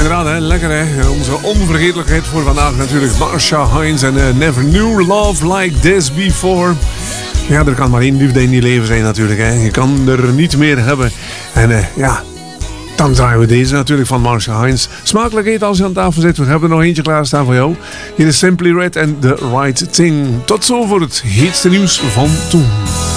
inderdaad, hè. Lekker hè. Onze onvergetelijkheid voor vandaag natuurlijk. Marcia Hines en Never Knew Love Like This Before. Ja, er kan maar één liefde in je leven zijn natuurlijk. Hè. Je kan er niet meer hebben. En ja, dan draaien we deze natuurlijk van Marcia Hines. Smakelijk eten als je aan tafel zit. We hebben er nog eentje klaarstaan voor jou. Hier is Simply Red en The Right Thing. Tot zo voor het heetste nieuws van toen.